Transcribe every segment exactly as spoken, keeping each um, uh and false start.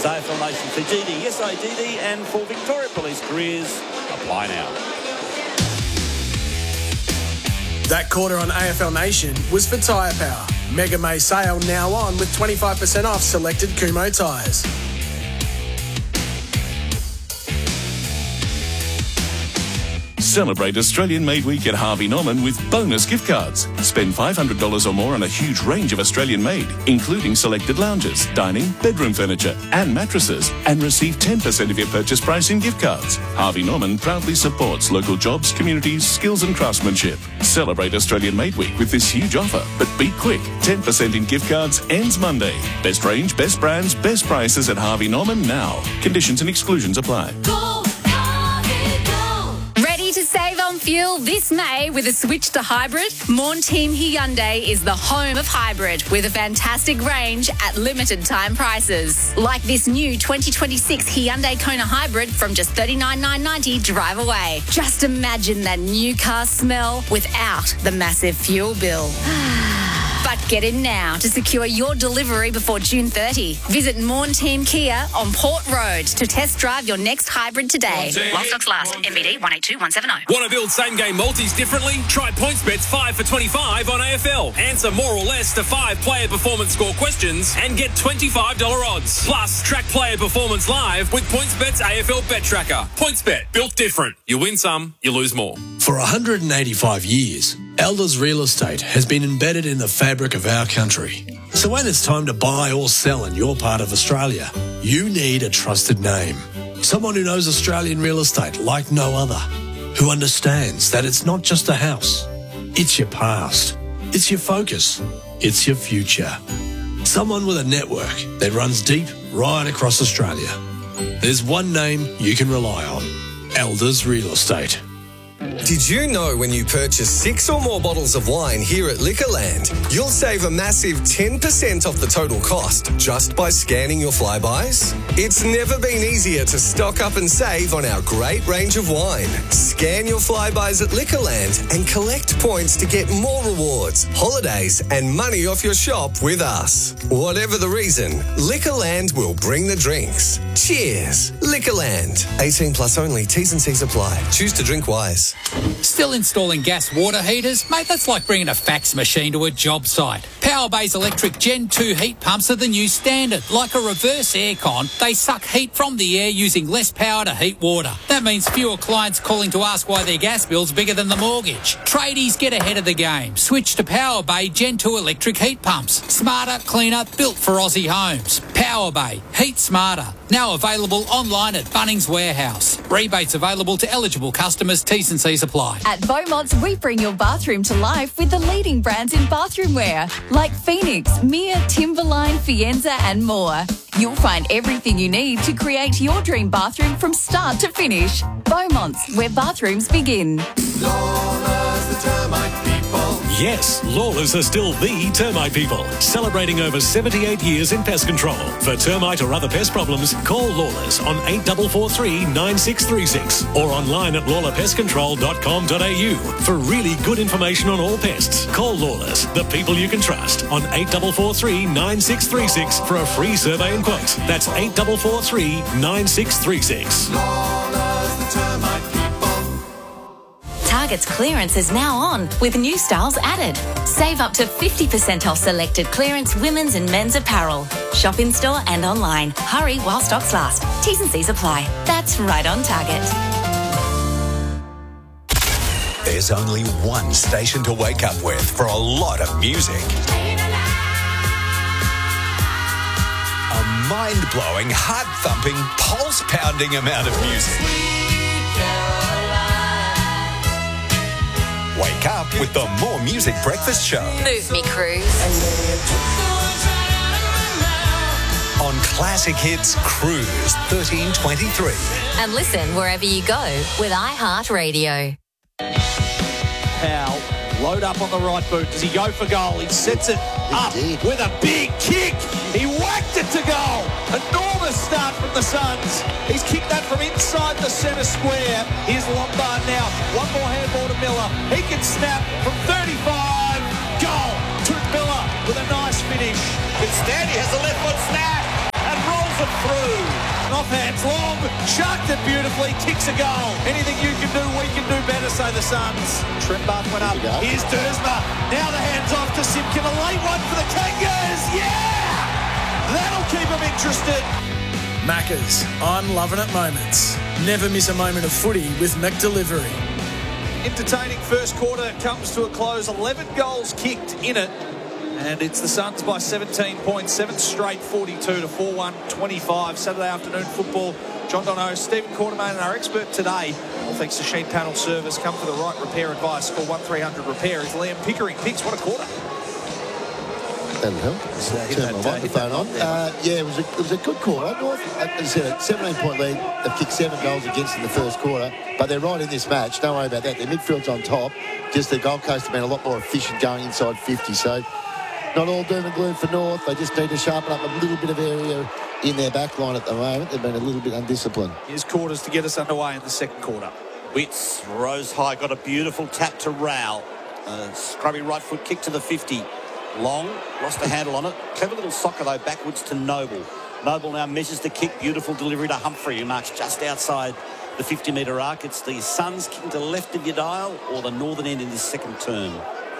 is A F L Nation for G D, yes I D D, and for Victoria Police careers. Apply now. That quarter on A F L Nation was for Tyre Power. Mega May sale now on with twenty-five percent off selected Kumho tyres. Celebrate Australian-made week at Harvey Norman with bonus gift cards. Spend five hundred dollars or more on a huge range of Australian-made, including selected lounges, dining, bedroom furniture and mattresses, and receive ten percent of your purchase price in gift cards. Harvey Norman proudly supports local jobs, communities, skills and craftsmanship. Celebrate Australian-made week with this huge offer, but be quick. ten percent in gift cards ends Monday. Best range, best brands, best prices at Harvey Norman now. Conditions and exclusions apply. Go, Harvey, go. Ready to save on fuel this May with a switch to hybrid? Morn Team Hyundai is the home of hybrid with a fantastic range at limited time prices. Like this new twenty twenty-six Hyundai Kona Hybrid from just thirty-nine thousand nine hundred ninety dollars drive away. Just imagine that new car smell without the massive fuel bill. But get in now to secure your delivery before June thirtieth. Visit Morn Team Kia on Port Road to test drive your next hybrid today. While stocks last. M B D one eight two one seven zero. Want to build same-game multis differently? Try PointsBet's five for twenty-five on A F L. Answer more or less to five player performance score questions and get twenty-five dollars odds. Plus, track player performance live with PointsBet's A F L Bet Tracker. PointsBet, built different. You win some, you lose more. For one hundred eighty-five years, Elders Real Estate has been embedded in the fabric of our country. So when it's time to buy or sell in your part of Australia, you need a trusted name. Someone who knows Australian real estate like no other. Who understands that it's not just a house. It's your past. It's your focus. It's your future. Someone with a network that runs deep right across Australia. There's one name you can rely on. Elders Real Estate. Did you know when you purchase six or more bottles of wine here at Liquorland, you'll save a massive ten percent off the total cost just by scanning your flybys? It's never been easier to stock up and save on our great range of wine. Scan your flybys at Liquorland and collect points to get more rewards, holidays and money off your shop with us. Whatever the reason, Liquorland will bring the drinks. Cheers. Liquorland. eighteen plus only. T's and C's apply. Choose to drink wise. Still installing gas water heaters? Mate, that's like bringing a fax machine to a job site. Powerbay's electric Gen two heat pumps are the new standard. Like a reverse aircon, they suck heat from the air using less power to heat water. That means fewer clients calling to ask why their gas bill's bigger than the mortgage. Tradies, get ahead of the game. Switch to Powerbay Gen two electric heat pumps. Smarter, cleaner, built for Aussie homes. Powerbay. Heat smarter. Now available online at Bunnings Warehouse. Rebates available to eligible customers. T's and C's apply. At Beaumont's, we bring your bathroom to life with the leading brands in bathroom wear, like Phoenix, Mia, Timberline, Fienza and more. You'll find everything you need to create your dream bathroom from start to finish. Beaumont's, where bathrooms begin. Lawless, the termite people. Yes, Lawless are still the termite people, celebrating over seventy-eight years in pest control. For termite or other pest problems, call Lawless on eight four four three, nine six three six or online at lawler pest control dot com dot a u. For really good information on all pests, call Lawless, the people you can trust, on eight four four three, nine six three six for a free survey and quote. That's eight four four three, nine six three six. Lawless, the termite people. Target's clearance is now on with new styles added. Save up to fifty percent off selected clearance women's and men's apparel. Shop in store and online. Hurry while stocks last. T's and C's apply. That's right on Target. There's only one station to wake up with for a lot of music. A mind-blowing, heart-thumping, pulse-pounding amount of music. Wake up with the More Music Breakfast Show. Move me, Cruise. On Classic Hits Cruise thirteen twenty-three. And listen wherever you go with iHeartRadio. Powell, load up on the right boot. Does he go for goal? He sets it up with a big kick. He whacked it to goal. Enormous start from the Suns. He's kicked that from inside the centre square. Here's Lombard now. One more handball to Miller. He can snap from thirty-five. Goal to Miller with a nice finish. Instead, he has a left foot snap and rolls it through. off hands, long, sharked it beautifully, kicks a goal. Anything you can do, we can do better, say the Suns. Trembath went up. Here's Dersma. Now the hands off to Simpkin. A late one for the Kangas. Yeah! That'll keep them interested. Maccas, I'm loving it moments. Never miss a moment of footy with McDelivery. Entertaining first quarter comes to a close. eleven goals kicked in it. And it's the Suns by seventeen points. Seven straight, forty-two to four one twenty-five. Saturday afternoon football. John Dono, Stephen Quartermain, and our expert today, all thanks to Sheen Panel Service. Come for the right repair advice. Call one three hundred repair. It's Liam Pickering. Picks, what a quarter. That'll help. Uh, Turn my microphone on. Uh, yeah, it was, a, it was a good quarter. North, as I said, a seventeen-point lead. They've kicked seven goals against in the first quarter, but they're right in this match. Don't worry about that. Their midfield's on top. Just the Gold Coast have been a lot more efficient going inside fifty. So not all doom and gloom for North. They just need to sharpen up a little bit of area in their back line at the moment. They've been a little bit undisciplined. Here's quarters to get us underway in the second quarter. Witts rose high, got a beautiful tap to Rowell. A scrubby right foot kick to the fifty. Long, lost a handle on it. Clever little soccer, though, backwards to Noble. Noble now measures the kick. Beautiful delivery to Humphrey, who marks just outside the fifty-metre arc. It's the Suns kicking to the left of your dial or the northern end in this second term.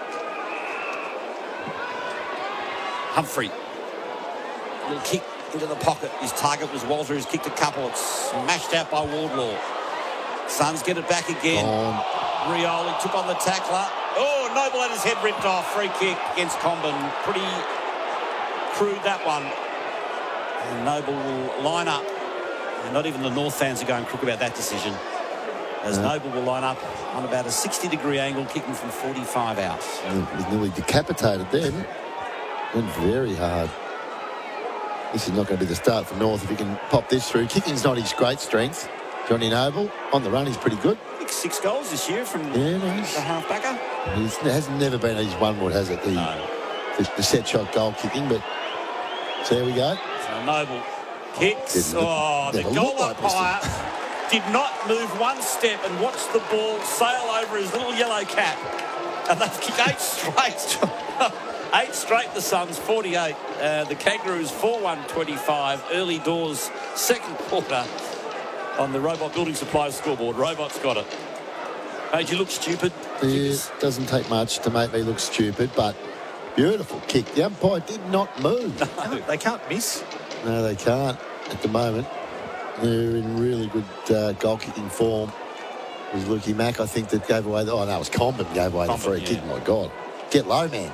Humphrey. Little kick into the pocket. His target was Walter, who's kicked a couple. It's smashed out by Wardlaw. Suns get it back again. Um. Rioli took on the tackler. Oh, Noble had his head ripped off. Free kick against Comben. Pretty crude, that one. And Noble will line up. And not even the North fans are going crook about that decision. As no. Noble will line up on about a sixty-degree angle, kicking from forty-five out. He was nearly decapitated then. Went very hard. This is not going to be the start for North if he can pop this through. Kicking's not his great strength. Johnny Noble, on the run, he's pretty good. Six goals this year from yeah, nice. the half-backer. It has never been his one wood, has it? The, no. the, the set shot goal kicking, but so there we go. So Noble kicks. Oh, the goal umpire did not move one step and watched the ball sail over his little yellow cap. And they've kicked eight straight. eight straight, the Suns, forty-eight. Uh, the Kangaroos, four one twenty-five. Early doors, second quarter. On the Robot Building Supplies scoreboard. Robot's got it. Made you look stupid. It doesn't take much to make me look stupid, but beautiful kick. The umpire did not move. No, they can't miss. No, they can't at the moment. They're in really good uh, goal-kicking form. It was Lukey Mack, I think, that gave away the... Oh, no, it was Comben gave away Comben, the free yeah. kick. My God. Get low, man.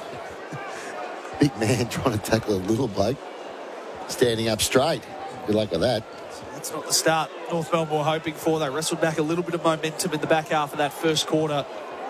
Big man trying to tackle a little bloke. Standing up straight. Good luck with that. That's not the start North Melbourne were hoping for. They wrestled back a little bit of momentum in the back half of that first quarter.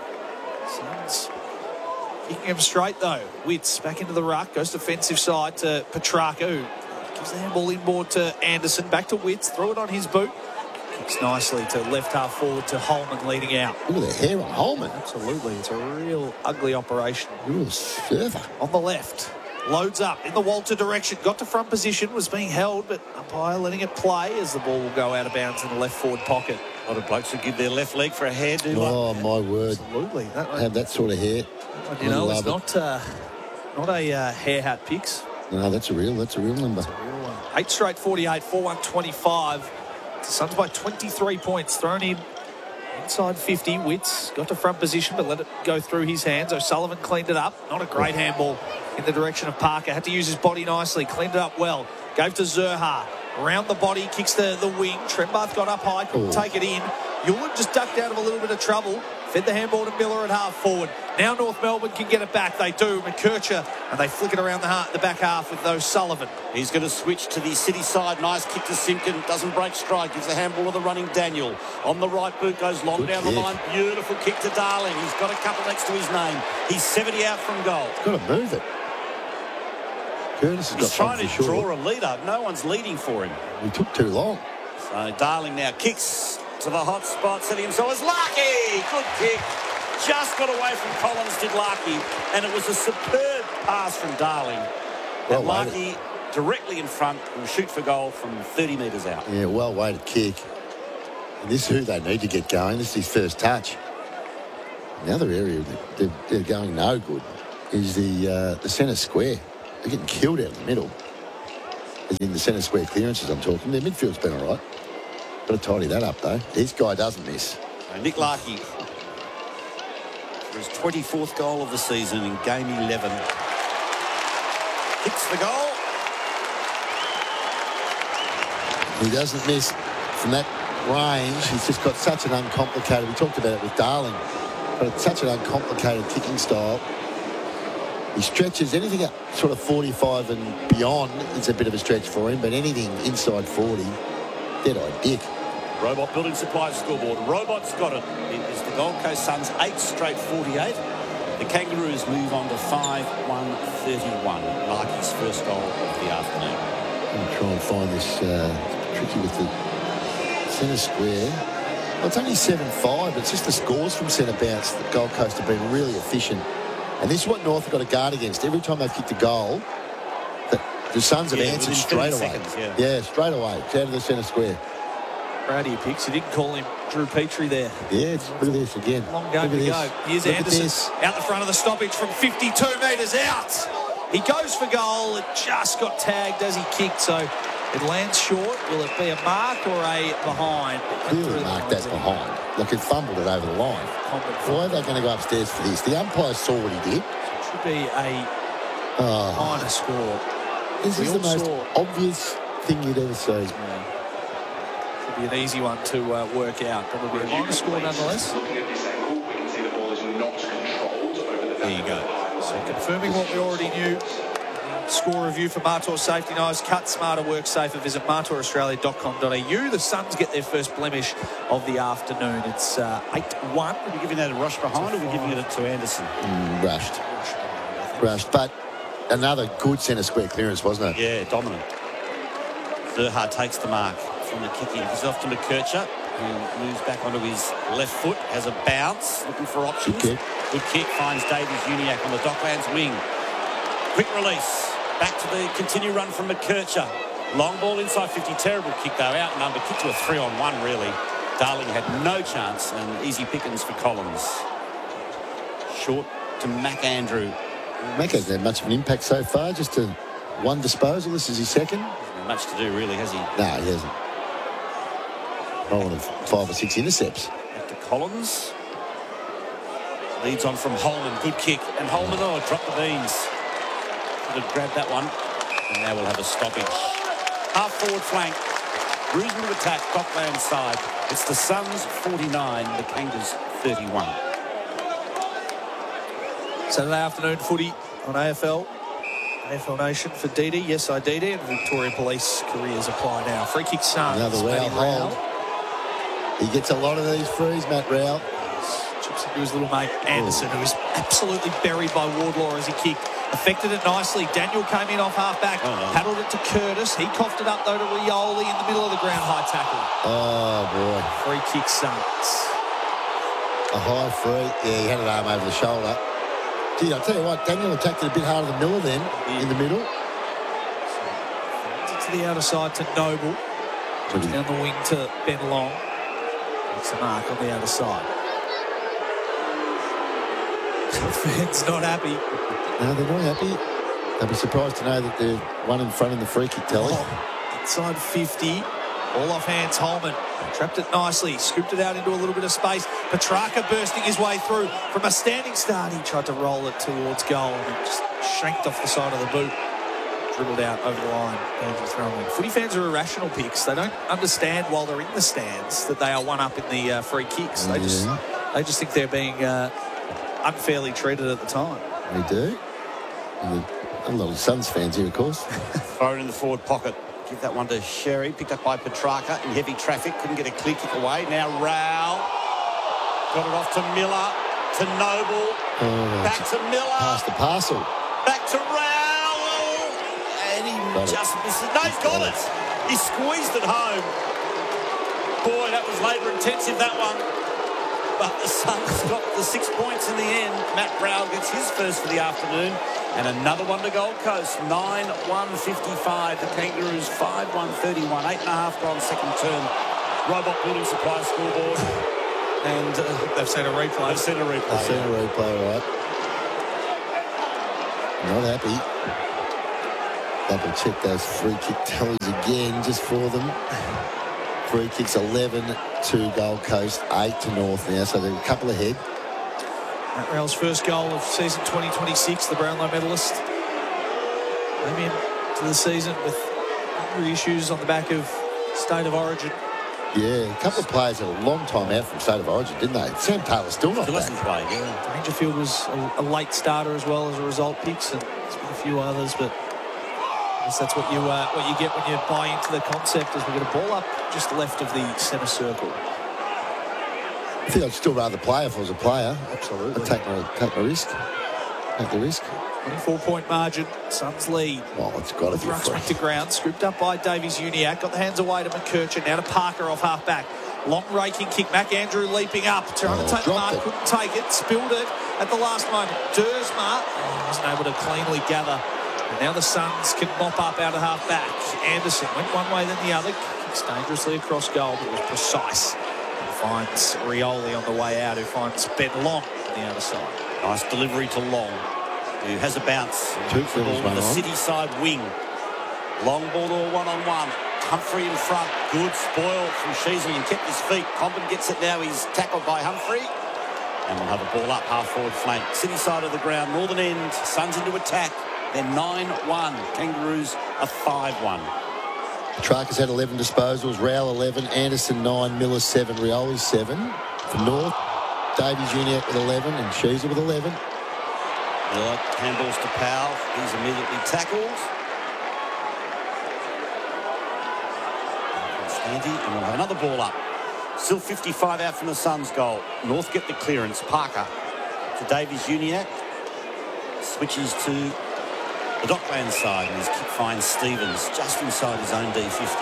Suns kicking him straight, though. Witts back into the ruck. Goes defensive side to Petrarca, who gives the handball inboard to Anderson. Back to Witts. Throw it on his boot. Kicks nicely to left half forward to Holman leading out. Look at the hair on Holman. Absolutely. It's a real ugly operation. Real surfer. On the left. Loads up in the Walter direction. Got to front position. Was being held, but umpire letting it play as the ball will go out of bounds in the left forward pocket. A lot of blokes who give their left leg for a hair, do Oh, like. my word. Absolutely. That one, have that sort of hair. One, you know, it's not, uh, not a uh, hair hat picks. No, that's a real, that's a real number. That's a real one. Eight straight forty-eight, four one twenty-five. The Suns by twenty-three points. Thrown in inside fifty. Witts got to front position, but let it go through his hands. O'Sullivan cleaned it up. Not a great handball in the direction of Parker. Had to use his body nicely. Cleaned it up well. Gave to Zurha. Around the body. Kicks the, the wing. Trembath got up high. Couldn't Ooh. take it in. Yulen just ducked out of a little bit of trouble. Fed the handball to Miller at half forward. Now North Melbourne can get it back. They do. McKercher. And they flick it around the, heart, the back half with O'Sullivan. He's going to switch to the city side. Nice kick to Simpkin. Doesn't break stride. Gives the handball to the running Daniel. On the right boot. Goes long Good down kick. the line. Beautiful kick to Darling. He's got a couple next to his name. He's seventy out from goal. He's got to move it. Curtis has He's got trying to draw a leader. No one's leading for him. He took too long. So Darling now kicks to the hot spot, setting himself as Larkey. Good kick. Just got away from Collins, did Larkey. And it was a superb pass from Darling. Well and Larkey directly in front will shoot for goal from thirty metres out. Yeah, well-weighted kick. And this is who they need to get going. This is his first touch. The other area that they're going no good is the uh, the centre square. They're getting killed out in the middle. As in the centre square clearances I'm talking. Their midfield's been all right. Got to tidy that up, though. This guy doesn't miss. So Nick Larkey for his twenty-fourth goal of the season in game eleven. Kicks the goal. He doesn't miss from that range. He's just got such an uncomplicated... We talked about it with Darling. But such an uncomplicated kicking style. He stretches anything up sort of forty-five and beyond. It's a bit of a stretch for him, but anything inside forty, dead-eyed dick. Robot Building Supplies scoreboard. Robot's got it. It is the Gold Coast Suns' eighth straight forty-eight. The Kangaroos move on to five one thirty-one. Larky's first goal of the afternoon. I'm going to try and find this uh, tricky with the centre square. Well, it's only seven five. It's just the scores from centre bounce that Gold Coast have been really efficient. And this is what North have got to guard against. Every time they've kicked a goal, the, the Suns have Yeah, answered within straight thirty away. seconds, yeah. yeah, straight away. It's out of the centre square. Proud of your picks. You didn't call him Drew Petrie there. Yeah, it's, look at this again. Long game Look to at go. this. Here's Look at Anderson this. out the front of the stoppage from fifty-two metres out. He goes for goal. It just got tagged as he kicked, so it lands short. Will it be a mark or a behind? Clearly marked that behind. Look, it fumbled it over the line. Why are they going to go upstairs for this? The umpire saw what he did. Should be a Oh, minor score. this We is the all most saw- obvious thing you'd ever see. Should be an easy one to uh, work out. Probably a minor score nonetheless. There you go. So confirming what we already knew. Score review for Martor Safety Knives. Cut smarter, work safer. Visit martor australia dot com dot a u. The Suns get their first blemish of the afternoon. It's uh, eight one. Are we giving that a rush behind, or are we giving it to Anderson? Mm, rushed. Rushed. But another good centre square clearance, wasn't it? Yeah, dominant. Zerhard takes the mark from the kick in. He's off to McKercher, who moves back onto his left foot, has a bounce, looking for options. Good kick. Good kick, finds Davies Uniacke on the Docklands wing. Quick release. Back to the continue run from McKercher. Long ball inside fifty. Terrible kick, though. Out number. Kick to a three on one, really. Darling had no chance, and easy pickings for Collins. Short to McAndrew. Mac hasn't had much of an impact so far, just to one disposal. This is his second. Not much to do, really, has he? No, he hasn't. Rolling of five or six intercepts. Back to Collins. Leads on from Holman. Good kick. And Holman, oh, dropped the beans. Should have grabbed that one. And now we'll have a stoppage. Half forward flank. Reasonable attack. Dockland side. It's the Suns forty-nine. The Kangas thirty-one. Saturday afternoon footy on A F L. A F L Nation for D D. Yes, I D D. And Victoria Police careers apply now. Free kick Suns. Another Rowell hold. He gets a lot of these frees, Matt Rowell. Chips into his little mate Anderson, who was absolutely buried by Wardlaw as he kicked. Affected it nicely. Daniel came in off half-back, Oh, no. paddled it to Curtis. He coughed it up, though, to Rioli in the middle of the ground. High tackle. Oh, boy. Free kick Suns. A high free. Yeah, he had an arm over the shoulder. Gee, I'll tell you what, Daniel attacked it a bit harder than Miller then, Yeah. in the middle. To the outer side to Noble. Down the wing to Ben Long. Makes a mark on the outer side. Fans not happy. No, they're not happy. They'll be surprised to know that they're one in front in the free kick tally. Oh, inside fifty. All off hands, Holman. Trapped it nicely. Scooped it out into a little bit of space. Petrarca bursting his way through. From a standing start, he tried to roll it towards goal and it just shanked off the side of the boot. Dribbled out over the line. Dangerous throwing. Footy fans are irrational picks. They don't understand while they're in the stands that they are one up in the uh, free kicks. They just Yeah. they just think they're being uh, unfairly treated at the time. They do. And a lot of Suns fans here, of course. Throw it in the forward pocket. Give that one to Sherry. Picked up by Petrarca in heavy traffic. Couldn't get a clear kick away. Now Rowell. Got it off to Miller. To Noble. Oh, Back to Miller. Pass the parcel. Back to Rowell. And he Got it. just misses. No, he's got it. He squeezed it home. Boy, that was labour intensive, that one. But the Suns got the six points in the end. Matt Rowell gets his first for the afternoon. And another one to Gold Coast. nine one fifty-five. The Kangaroos five one thirty-one. Eight and a half gone second term. Robot Building Supply scoreboard. And uh, They've seen a replay. they've seen a replay. I've seen a replay, all right. Not happy. Double check those free kick tallies again just for them. Free kicks eleven to Gold Coast, eight to North now, so they're a couple ahead. Matt Rowell's first goal of season twenty twenty-six, the Brownlow medalist. Came into the season with injury issues on the back of State of Origin. Yeah, a couple of players had a long time out from State of Origin, didn't they? Sam Taylor's still not Still back. hasn't played, yeah. Dangerfield was a, a late starter as well as a result picks, and there's been a few others, but I guess that's what you uh, what you get when you buy into the concept. As we get a ball up just left of the centre circle. I think I'd still rather play if I was a player. Absolutely. I'd take my, take my risk. Take the risk. twenty-four point margin. Suns lead. Oh, it's got to be Rucks back to free. ground. Scooped up by Davies Uniacke. Got the hands away to McKercher. Now to Parker off half back. Long raking kick. Mac Andrew leaping up. Trying Oh, to take the dropped mark. it. Couldn't take it. Spilled it at the last moment. Dersma oh, wasn't able to cleanly gather. And now the Suns can mop up out of half back. Anderson went one way then the other. Kicks dangerously across goal, but was precise. And finds Rioli on the way out, who finds Ben Long on the other side. Nice delivery to Long, who has a bounce. Two Ball fills, to one the on. City side wing. Long ball to a one-on-one. Humphrey in front. Good spoil from Sheasley and kept his feet. Comben gets it now. He's tackled by Humphrey. And we'll have a ball up half-forward flank. City side of the ground. Northern end. Suns into attack. They're nine one. Kangaroos are five one. Petrarca's had eleven disposals. Rowell eleven. Anderson nine. Miller seven. Rioli seven. For North, Davies Uniacke with eleven and Sheaser with eleven. Miller handballs to Powell. He's immediately tackled. Constanti, and we'll have another ball up. Still fifty-five out from the Suns' goal. North get the clearance. Parker to Davies Uniacke. Switches to the Dockland side, and his kick finds Stevens just inside his own D fifty.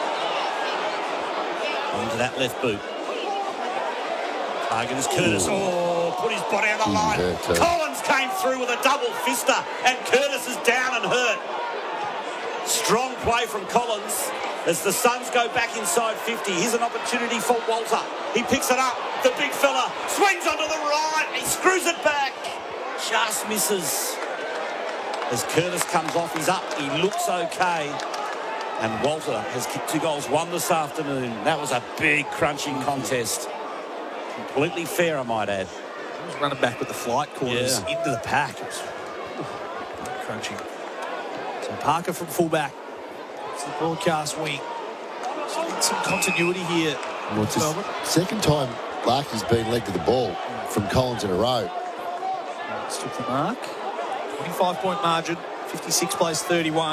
Onto that left boot. Target is Curtis. Oh, put his body on the line. hurt too. Collins came through with a double fister, and Curtis is down and hurt. Strong play from Collins as the Suns go back inside fifty. Here's an opportunity for Walter. He picks it up. The big fella swings onto the right. He screws it back. Just misses. As Curtis comes off, he's up. He looks okay. And Walter has kicked two goals, one this afternoon. That was a big crunching contest. Completely fair, I might add. He was running back with the flight quarters Yeah. into the pack. It was crunching. So Parker from fullback. It's the broadcast wing. So need some continuity here. Well, it's Melbourne. the second time Larky's been led to the ball from Collins in a row. Let's took the mark. twenty-five point margin. fifty-six plays thirty-one.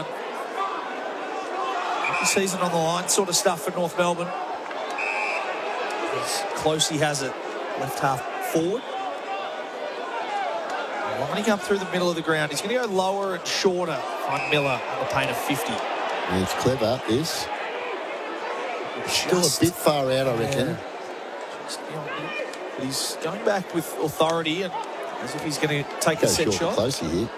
The season on the line sort of stuff for North Melbourne. As close he has it. Left half forward. Lining up through the middle of the ground. He's going to go lower and shorter on Miller on the paint of fifty. Yeah, it's clever, this. Still Just- a bit far out, I reckon. Yeah. Just beyond it. But he's going back with authority and as if he's going to take Go a set short shot. and closely here.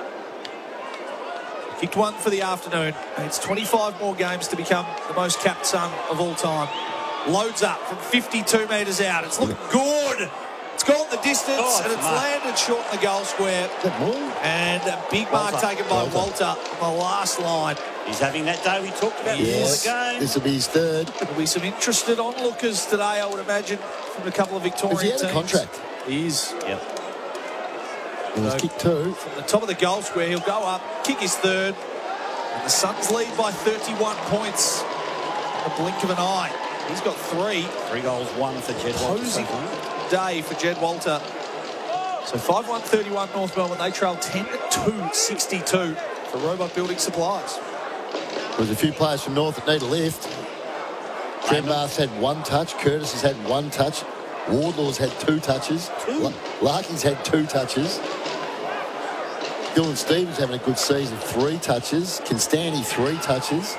Kicked one for the afternoon. It's twenty-five more games to become the most capped Sun of all time. Loads up from fifty-two metres out. It's looking good. It's gone the distance Oh, and it's mark. landed short in the goal square. Is that more? And a big mark Walter. taken by Walter. Walter on the last line. He's having that day we talked about Yes. before the game. This will be his third. There'll be some interested onlookers today, I would imagine, from a couple of Victorian Has he had teams. a contract? He is. Yep. And he's So- kicked two. From the top of the goal square, he'll go up, kick his third. And the Suns lead by thirty-one points. In the blink of an eye. He's got three. Three goals, one for Jed Walter. Closing day for Jed Walter. So five one thirty-one North Melbourne. They trail ten two sixty-two for Robot Building Supplies. There's a few players from North that need a lift. Trent Bath's had one touch. Curtis has had one touch. Wardlaw's had two touches. Two? Larky's had two touches. Dylan Stevens having a good season. Three touches. Constanti, three touches.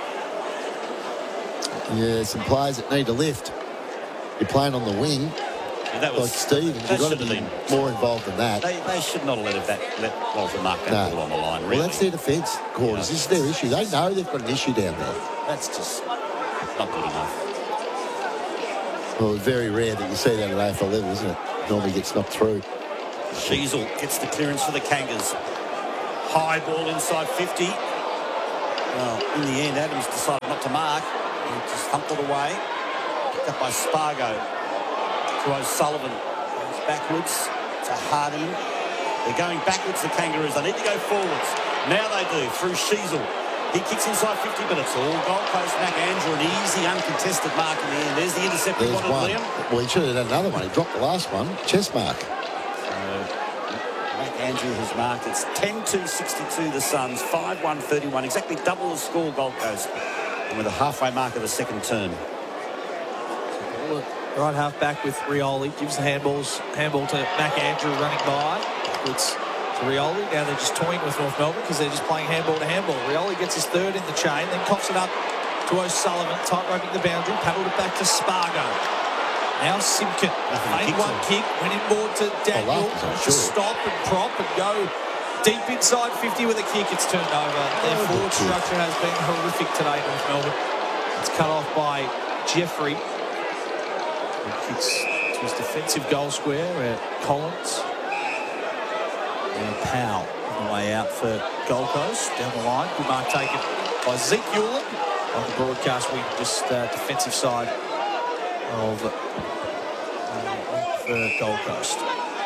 Yeah, some players that need a lift. You're playing on the wing. Yeah, that Like was Stevens, that you've got to should have be been. more involved than that. They, they should not have let that let Walter mark that No. ball on the line. Really, Well, that's their defence quarters. Yeah. This is their issue. They know they've got an issue down there. that's just not good enough. Well, it's very rare that you see that at A F L level, isn't it? Normally gets knocked through. Sheasel gets the clearance for the Kangas. High ball inside fifty. Well, in the end, Adams decided not to mark. He just thumped it away. Picked up by Spargo to O'Sullivan. Goes backwards to Harding. They're going backwards, the Kangaroos. They need to go forwards. Now they do, through Sheasel. He kicks inside fifty minutes. All Gold Coast, Mac Andrew, an easy, uncontested mark in the end. There's the intercept he wanted, Liam. Well, he should have done another one. He dropped the last one. Chest mark. So, Mac Andrew has marked. It's ten two sixty-two, the Suns. five one thirty-one. Exactly double the score, Gold Coast. And with a halfway mark of the second term. Right half back with Rioli. Gives the handballs, handball to Mac Andrew running by. It's to Rioli. Now they're just toying with North Melbourne because they're just playing handball to handball. Rioli gets his third in the chain, then coughs it up to O'Sullivan, tight roping the boundary, paddled it back to Spargo. Now Simpkin, made one kick, went inboard to Daniel, oh, to stop and prop and go deep inside fifty with a kick. It's turned over. Their oh, forward structure has been horrific today, North Melbourne. It's cut off by Jeffrey. He kicks to his defensive goal square at Collins. And Powell on the way out for Gold Coast. Down the line, good mark taken by Zeke Hewlett on the broadcast wing, just uh, defensive side of uh, for Gold Coast.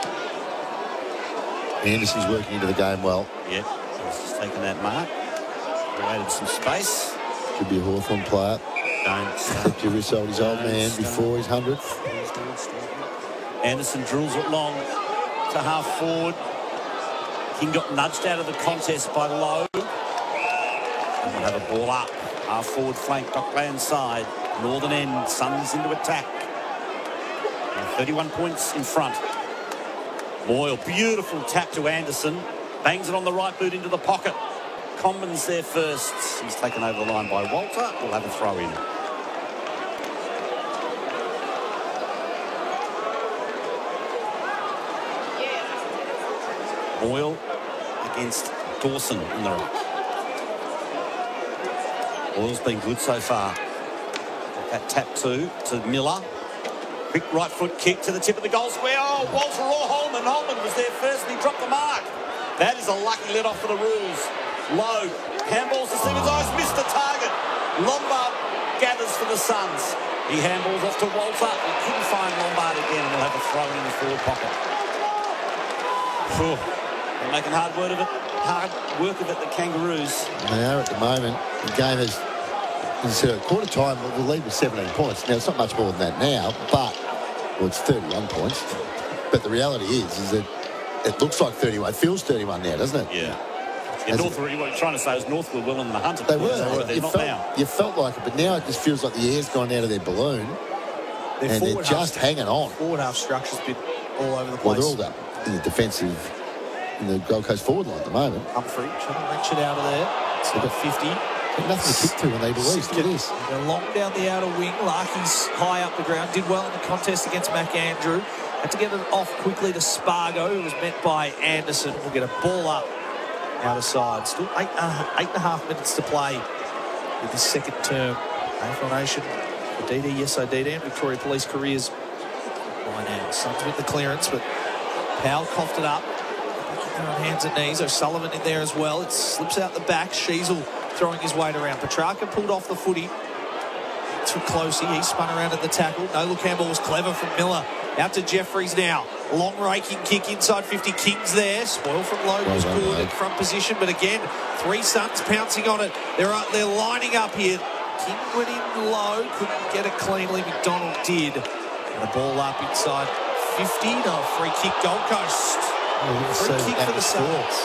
Anderson's working into the game well. Yep, he's just taken that mark. Created some space. Could be a Hawthorn player. Don't stop. Jerry sold his old man stop. Before his hundredth. Anderson drills it long to half forward. King got nudged out of the contest by Lowe. And we'll have a ball up. Half forward flank, Dockland side. Northern end, Suns into attack. And thirty-one points in front. Boyle, beautiful tap to Anderson. Bangs it on the right boot into the pocket. Combin's there first. He's taken over the line by Walter. We'll have a throw in. Boyle against Dawson in the right. Boyle's been good so far. That tap two to Miller. Quick right foot kick to the tip of the goal square. Oh, Walter or Holman. Holman was there first and he dropped the mark. That is a lucky let off for the Roos. Low. Handballs to Stevens. Oh, he's missed the target. Lombard gathers for the Suns. He handballs off to Walter. He couldn't find Lombard again and he'll have a throw in the forward pocket. Whew. They're making hard work of it. Hard work of it, the Kangaroos. They are at the moment. The game has, instead of quarter time, the lead was seventeen points. Now, it's not much more than that now, but, well, it's thirty-one points. But the reality is, is that it looks like thirty-one. It feels thirty-one now, doesn't it? Yeah. yeah North, what you're trying to say is North were well in the hunt. They were. They were. They're you not felt, now. You felt like it, but now it just feels like the air's gone out of their balloon. Their and they're just half, hanging on. Forward half structure's been all over the place. Well, they're all up in the defensive, in the Gold Coast forward line at the moment. Humphrey trying to wrench it out of there. It's got fifty. Got nothing to kick to when they release. Look at this. They're long down the outer wing. Larky's high up the ground. Did well in the contest against Mac Andrew. Had to get it off quickly to Spargo, who was met by Anderson. We'll get a ball up outer side. Still eight, uh, eight and a half minutes to play with this second term. A F L Nation for D D. Yes, I D D. And Victoria Police careers. Right now. Suns with the clearance, but Powell coughed it up. On hands and knees. O'Sullivan in there as well. It slips out the back. Sheasel throwing his weight around. Petrarca pulled off the footy. Too closey. He spun around at the tackle. Nola Campbell was clever from Miller. Out to Jeffries now. Long raking kick inside fifty. Kings there. Spoil from Lowe was well good at front position. But again, three Suns pouncing on it. They're, uh, they're lining up here. King went in low. Couldn't get it cleanly. McDonald did. And the ball up inside fifty. No, free kick Gold Coast. Oh, free kick for the Suns.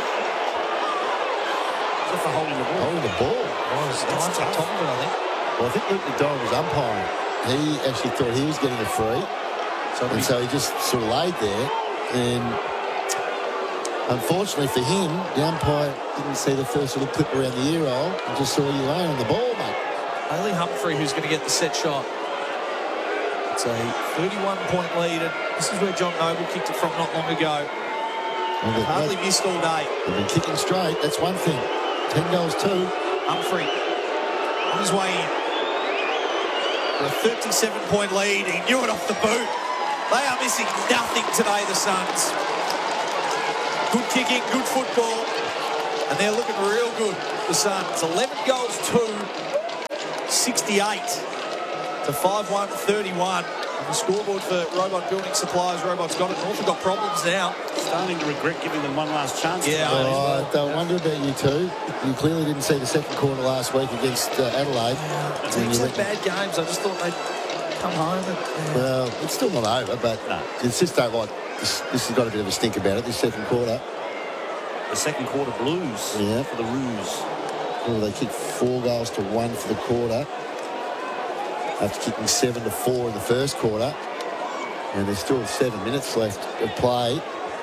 For holding the ball. Holding the ball. Oh, it's time for top of it, I think. Well, I think Luke McDonald was umpiring. He actually thought he was getting a free. So and so he just sort of laid there. And unfortunately for him, the umpire didn't see the first little clip around the ear roll and just saw you laying on the ball, mate. Haley Humphrey, who's going to get the set shot. It's a thirty-one point lead. And this is where John Noble kicked it from not long ago. Well, hardly that, missed all day. They've been kicking straight. That's one thing. Ten goals too. Humphrey on his way in for a thirty-seven point lead. He knew it off the boot. They are missing nothing today, the Suns. Good kicking, good football, and they're looking real good. the Suns. eleven goals to sixty-eight to five one thirty-one. The scoreboard for Robot Building Supplies. Robot's got it. Norfolk got problems now. Starting to regret giving them one last chance. Yeah, Oh, I don't wonder about you two. You clearly didn't see the second quarter last week against uh, Adelaide. Yeah, teams had bad games. I just thought they'd come home. And, yeah. Well, it's still not over, but No. it's just don't like this. This has got a bit of a stink about it. This second quarter. The second quarter blues Yeah. for the Roos. Well, they kicked four goals to one for the quarter, after kicking seven to four in the first quarter, and there's still seven minutes left of play.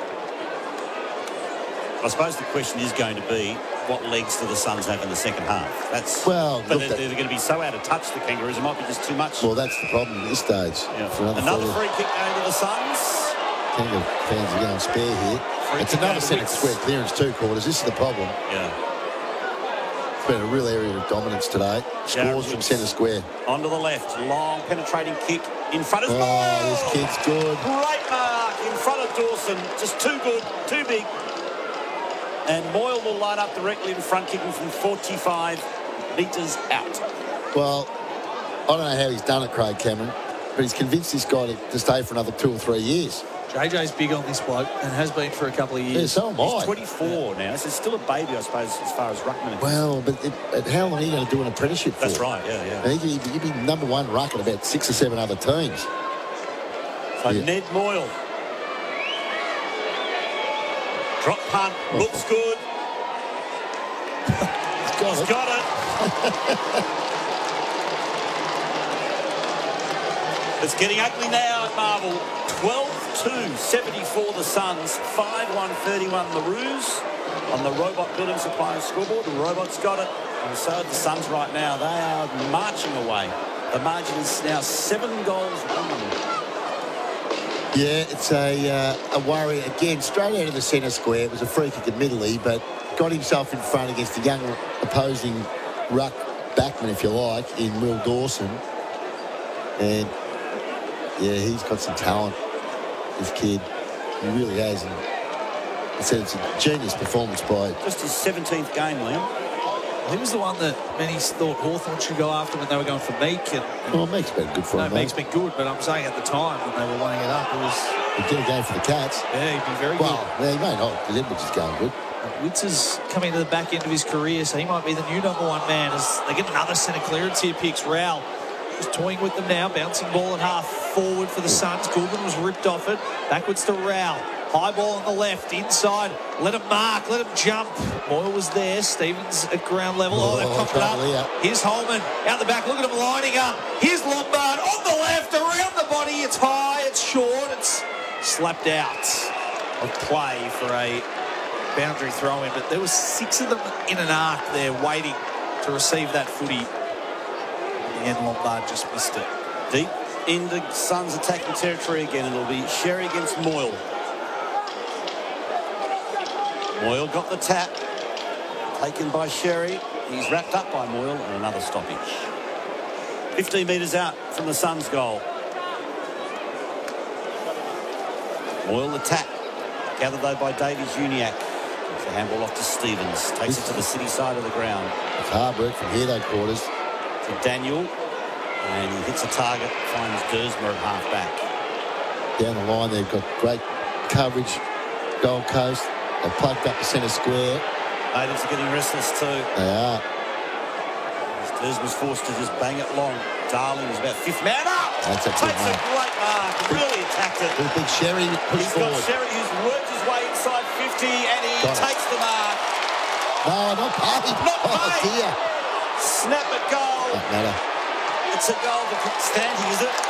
I suppose the question is going to be, what legs do the Suns have in the second half? That's Well, but look, they're, they're going to be so out of touch, the Kangaroos. It might be just too much. Well, that's the problem at this stage. Yeah. For another, Another forward. free kick going to the Suns. Kangaroo fans are going spare here. Free It's kick another going to set of Wicks. square clearance, two quarters. This is the problem. Yeah. It's been a real area of dominance today. Scores from Wicks. centre square. Onto the left, long penetrating kick in front of Oh, Moyle. this kid's good. Great mark in front of Dawson. Just too good, too big. And Moyle will line up directly in front, kicking from forty-five metres out. Well, I don't know how he's done it, Craig Cameron, but he's convinced this guy to, to stay for another two or three years. J J's big on this bloke and has been for a couple of years. Yeah, so am He's I. twenty-four now, so he's still a baby, I suppose, as far as ruckman. Well, but it, but how long are you going to do an apprenticeship for? That's right, yeah, yeah. I think he'd, he'd be number one ruck at about six or seven other teams. So Yeah. Ned Moyle. Drop punt, looks good. He's got He's it. got it. It's getting ugly now at Marvel. twelve two, seventy-four the Suns, five one thirty-one the Roos. On the Robot Building Supplies scoreboard, the Robot's got it. And so the Suns right now, they are marching away. The margin is now seven goals one. Yeah, it's a uh, a worry again. Straight out of the centre square. It was a free kick, admittedly, but got himself in front against the young opposing ruck backman, if you like, in Will Dawson. And yeah, he's got some talent. This kid, he really has. And I said it's a genius performance by. Just his seventeenth game, Liam. He was the one that many thought Hawthorn should go after when they were going for Meek. And, and Well, Meek's been good for no, him. Meek's mate. been good, but I'm saying at the time when they were weighing it up, it was, He'd get a game for the Cats. yeah, he'd be very Well, yeah, he may not, because Edwards is going good. good. Witts is coming to the back end of his career, so he might be the new number one man as they get another centre clearance here. Picks Rowell. Just toying with them now, bouncing ball at half forward for the Suns. Goulden was ripped off it. Backwards to Rowell. High ball on the left, inside. Let him mark, let him jump. Moyle was there. Stevens at ground level. Oh, they've Oh, popped it up. trouble here. Here's Holman out the back. Look at him lining up. Here's Lombard on the left, around the body. It's high, it's short, it's slapped out of play for a boundary throw in. But there was six of them in an arc there waiting to receive that footy. In the end, Lombard just missed it. Deep into Suns attacking territory again. It'll be Sherry against Moyle. Moyle got the tap. Taken by Sherry. He's wrapped up by Moyle and another stoppage. fifteen metres out from the Suns' goal. Moyle the tap. Gathered though by Davies Uniacke. Takes the handball off to Stevens. Takes it to the city side of the ground. It's hard work from here, though, quarters. To Daniel. And he hits a target. Finds Dersmer at half back. Down the line, they've got great coverage. Gold Coast. They've plugged up the centre square. Natives are getting restless too. They are. Dersmer's forced to just bang it long. Darling is about fifth man up. That's a good Takes a mark. great mark. Really attacked it. Little big Sherry push He's forward. got Sherry who's worked his way inside fifty and he Got it. takes the mark. No, not Pay. Not Oh, Pay. dear. Snap it goal. Don't matter. It's a goal for Stanley, is it?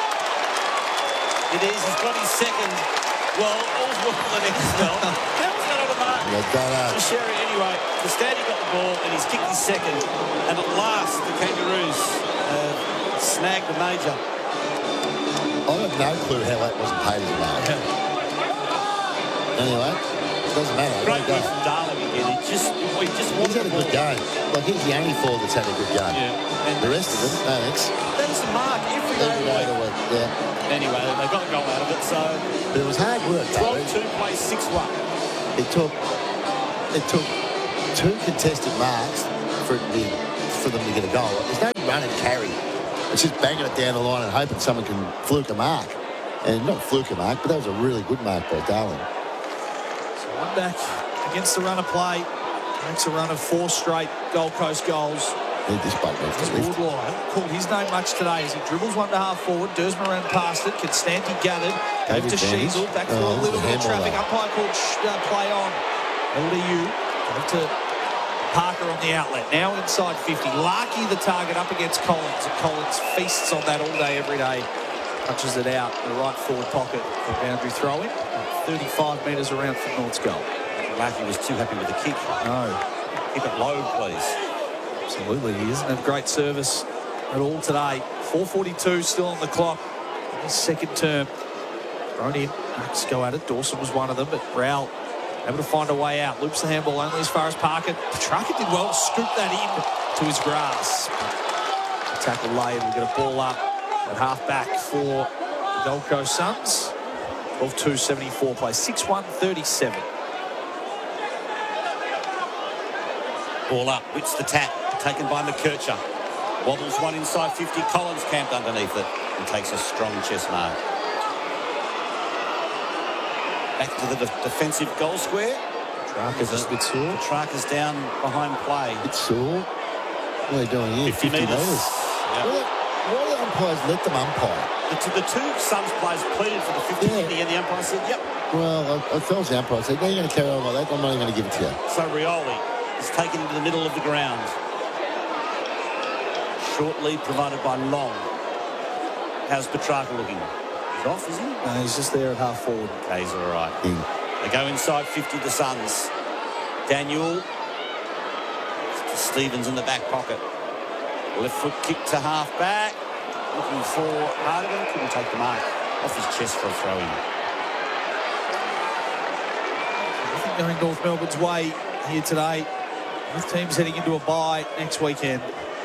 It is. He's got his second. Well, all's well that ends well. How was that on a mark? I don't know. To Sherry anyway. Stanley got the ball and he's kicked his second. And at last, the Kangaroos uh, snagged the major. I have no clue how that wasn't paid as a mark. Anyway, it doesn't matter. Great There move you go. from Darling again. He just, he just He's wanted had a the good ball. game. Like, he's the only forward that's had a good game. Yeah. And The rest of them, no thanks. that's the mark every day. Every day of the week, yeah. Anyway, they got the goal out of it, so But it was hard work, though. twelve two plays six one. It took, it took two contested marks for, it to be, for them to get a goal. There's no run and carry. It's just banging it down the line and hoping someone can fluke a mark. And not fluke a mark, but that was a really good mark by Darling. So one back against the run of play. Makes a run of four straight Gold Coast goals. Need this bloke needs to lift. Wardlaw hasn't called his name much today as he dribbles one to half forward. Dersman ran past it. Constanti gathered. Gave to Sheasel. Back through oh, a little bit of traffic. Umpire called uh, play on. L D U. Gave to Parker on the outlet. Now inside fifty. Larkey the target up against Collins. And Collins feasts on that all day, every day. Punches it out in the right forward pocket for boundary throw-in. thirty-five metres around from North's goal. Larkey was too happy with the kick. No. Keep it low, please. Absolutely. He hasn't had great service at all today. four forty-two still on the clock. In his second term. Thrown in. Let's go at it. Dawson was one of them, but Rowell able to find a way out. Loops the handball only as far as Parker. Petrarca did well to scoop that in to his grass. The tackle laid. We've got a ball up at half back for the Gold Coast Suns. twelve two seventy-four play. six one thirty-seven. Ball up. Wits the tap. Taken by McKercher. Wobbles one inside fifty. Collins camped underneath it and takes a strong chest mark. Back to the de defensive goal square. Petrarca's a bit sore. Petrarca's down behind play. Bit sore. What are they doing here? fifty, fifty metres. Yep. Why, why do the umpires let them umpire? The, the two Suns players pleaded for the fifty fifty, yeah. And the umpire said, yep. Well, I, I felt the umpire said, no, you're going to carry on like that. I'm not even going to give it to you. So Rioli is taken into the middle of the ground. Short lead provided by Long. How's Petrarca looking? He's off, is he? No, he's just there at half forward. Okay, he's all right. Mm. They go inside fifty, the Suns. Daniel to Stevens in the back pocket. Left foot kick to half back. Looking for Hardigan. Couldn't take the mark. Off his chest for a throw-in. I think going North Melbourne's way here today. Both teams heading into a bye next weekend.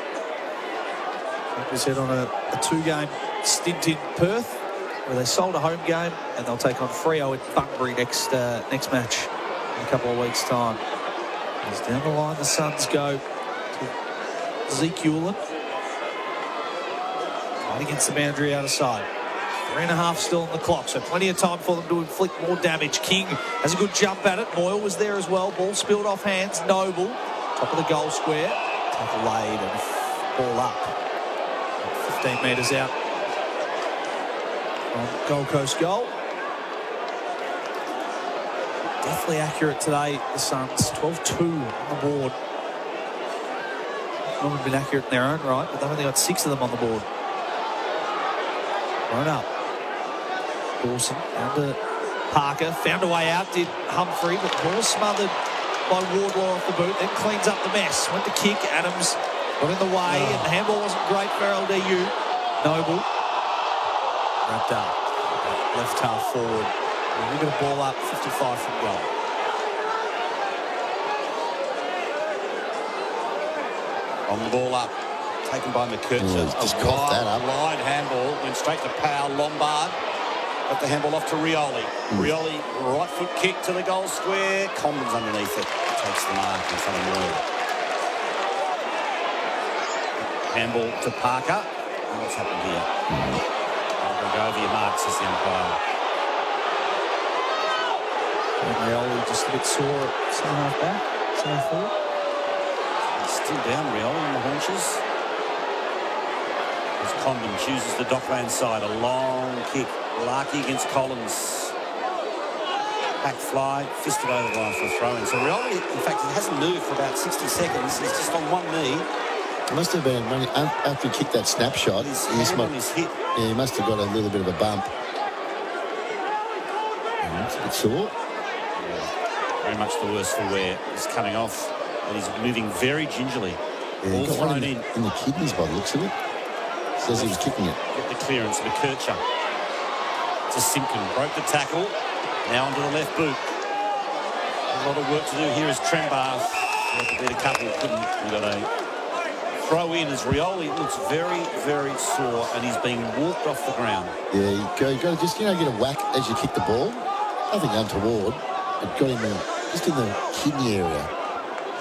Like we said, on a, a two-game stint in Perth, where they sold a home game, and they'll take on Freo at Bunbury next uh, next match in a couple of weeks' time. As down the line, the Suns go to Zeke Hewlin. Right against the boundary out of sight. Three and a half still on the clock, so plenty of time for them to inflict more damage. King has a good jump at it. Moyle was there as well. Ball spilled off hands. Noble, top of the goal square. Tackle laid and ball up. fifteen metres out from Gold Coast goal. Definitely accurate today, the Suns. twelve two on the board. Not have been accurate in their own right, but they've only got six of them on the board. Thrown up. Dawson down to Parker. Found a way out, did Humphrey, but ball smothered by Wardlaw off the boot, then cleans up the mess. Went to kick. Adams got in the way, oh. And the handball wasn't great for L D U. Noble wrapped up. Left half forward. We're going to ball up fifty-five from goal. On the ball up. Taken by McKercher. Oh, just coughed that up. Wide handball. Went straight to Powell. Lombard. Got the handball off to Rioli. Mm. Rioli, right foot kick to the goal square. Commons underneath it. Takes the mark in front of Moyle. Handball to Parker. And what's happened here? Mm. I'm going to go over your marks, says the umpire. And Rioli just a bit sore at centre half back. Centre forward. Still down, Rioli on the haunches. As Condon chooses the Dockland side. A long kick. Larkey against Collins. Back fly, fisted over the line for a throw-in. So Rioli, in fact, he hasn't moved for about sixty seconds. He's just on one knee. It must have been, when he, after he kicked that snapshot, his he, hand might, on his hip. Yeah, he must have got a little bit of a bump. And it's a bit sore. Yeah, very much the worse for wear. He's coming off, and he's moving very gingerly. Yeah, All he got thrown one in, in. The, in the kidneys by the looks of it. Says he was kicking it. Get the clearance, McKercher. To Simpkin, broke the tackle, now onto the left boot. A lot of work to do here is Trembar. Beat a couple, couldn't. We got a throw in as Rioli looks very, very sore, and he's being walked off the ground. Yeah, you go, you got to just, you know, get a whack as you kick the ball. Nothing untoward, but got him in, just in the kidney area.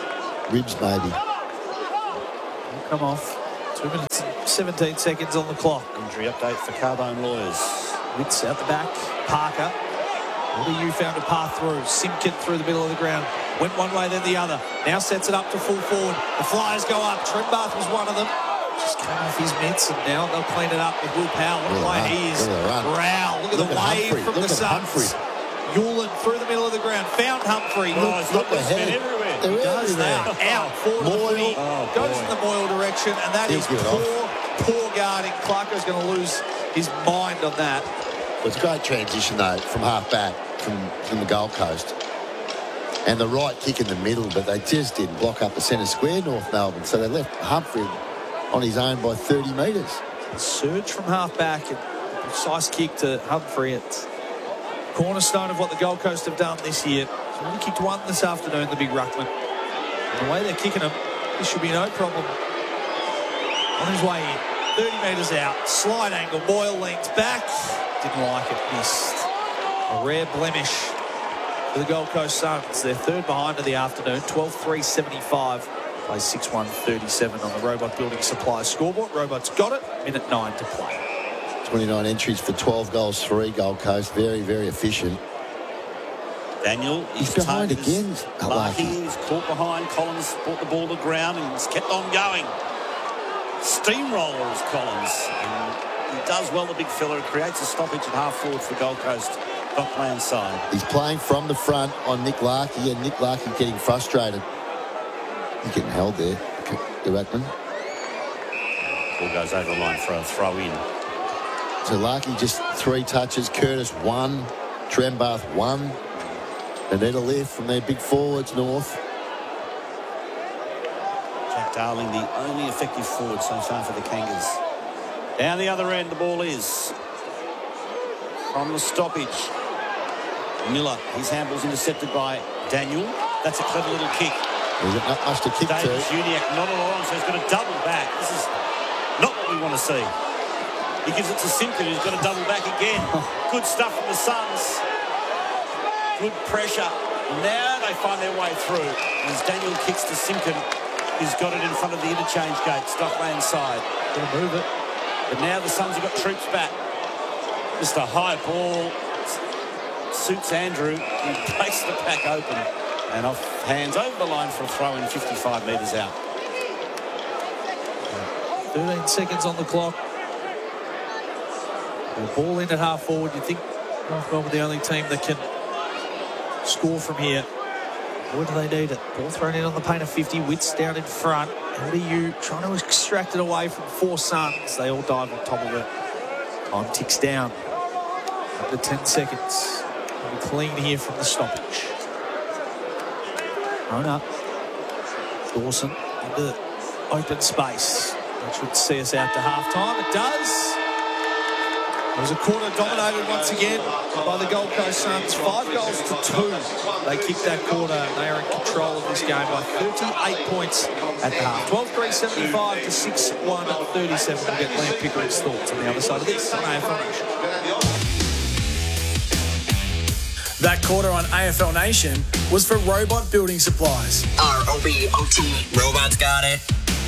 ribs maybe. He'll come off. Two minutes and seventeen seconds on the clock. Injury update for Carbone Lawyers. Witts out the back. Parker. What do you found a path through? Simpkin through the middle of the ground. Went one way, then the other. Now sets it up to full forward. The Flyers go up. Trembath was one of them. Just came off his mitts, and now they'll clean it up with Will Powell. What a play he is. Rowell. Look at Look the at wave Humphrey. from Look the at Suns. Yulin through the middle of the ground. Found Humphrey. Oh, look he's look got ahead. everywhere. He does that. Out. Forward to the footy. Oh, goes boy. in the Moyle direction, and that He'll is give it poor, poor guarding. Clarko's going to lose his mind on that. Well, it's a great transition, though, from half back from, from the Gold Coast. And the right kick in the middle, but they just didn't block up the centre square, North Melbourne. So they left Humphrey on his own by thirty metres. Surge from half back and precise kick to Humphrey. It's cornerstone of what the Gold Coast have done this year. He's only kicked one this afternoon, the big ruckman. And the way they're kicking him, this should be no problem. On his way in, thirty metres out, slide angle, Boyle leans back. Didn't like it, missed. A rare blemish for the Gold Coast Suns. They're third behind of the afternoon, twelve three seventy-five. Plays six one thirty-seven on the Robot Building Supplies scoreboard. Robot's got it, minute nine to play. twenty-nine entries for twelve goals, three Gold Coast. Very, very efficient. Daniel, He's behind again. Lucky, he's caught behind. Collins brought the ball to the ground and he's kept on going. Steamroller is Collins. And he does well, the big fella. Creates a stoppage at half forward for the Gold Coast Dockland side. He's playing from the front on Nick Larkey, and Nick Larkey getting frustrated. He's getting held there, the Rackman. Ball goes over the line for a throw in. So Larkey just three touches. Curtis one. Trembath one. And then a lift from their big forwards, North. Jack Darling, the only effective forward so far for the Kangas. Down the other end, the ball is from the stoppage. Miller, his handball's intercepted by Daniel. That's a clever little kick. There's not much to kick Davis to. Uniac not along, so he's got to double back. This is not what we want to see. He gives it to Simpkin, who's got to double back again. Good stuff from the Suns. Good pressure. Now they find their way through. As Daniel kicks to Simpkin, who's got it in front of the interchange gate, Stockland side. Gonna move it. But now the Suns have got troops back. Just a high ball. Suits Andrew. He breaks the pack open. And off hands over the line for a throw in fifty-five metres out. thirteen seconds on the clock. The ball in at half forward. You think North Melbourne the only team that can score from here. Where do they need it? Ball thrown in on the paint of fifty. Witts down in front. L D U trying to extract it away from four Suns. They all dive on top of it. Time ticks down. Under ten seconds. We'll be clean here from the stoppage. Thrown up. Dawson into open space. That should see us out to half-time. It does. It was a quarter dominated once again by the Gold Coast Suns. Five goals to two. They kicked that quarter. They are in control of this game by thirty-eight points at the half. twelve three seventy-five to six one thirty-seven. We'll get Liam Pickering's thoughts on the other side of this on A F L Nation. That quarter on A F L Nation was for Robot Building Supplies. R O B O T. Robots got it.